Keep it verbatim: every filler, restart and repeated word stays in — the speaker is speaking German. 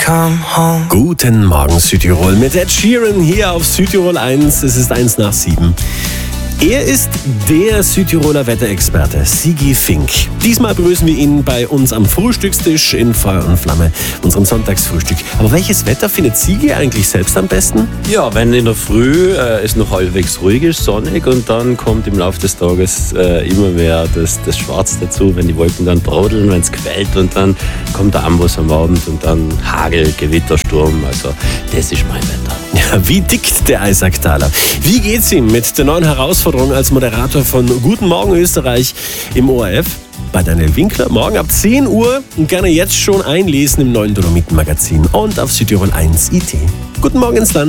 come home. Guten Morgen Südtirol mit Ed Sheeran hier auf Südtirol eins. Es ist eins nach sieben. Er ist der Südtiroler Wetterexperte, Sigi Fink. Diesmal begrüßen wir ihn bei uns am Frühstückstisch in Feuer und Flamme, unserem Sonntagsfrühstück. Aber welches Wetter findet Sigi eigentlich selbst am besten? Ja, wenn in der Früh äh, es noch halbwegs ruhig ist, sonnig und dann kommt im Laufe des Tages äh, immer mehr das, das Schwarz dazu, wenn die Wolken dann brodeln, wenn es quält und dann kommt der Amboss am Abend und dann Hagel, Gewitter, Sturm. Also das ist mein Wetter. Ja, wie tickt der Eisacktaler? Wie geht's ihm mit der neuen Herausforderung als Moderator von Guten Morgen Österreich im O R F? Bei Daniel Winkler morgen ab zehn Uhr und gerne jetzt schon einlesen im neuen Dolomiten-Magazin und auf Südtirol eins punkt I T. Guten Morgen ins Land.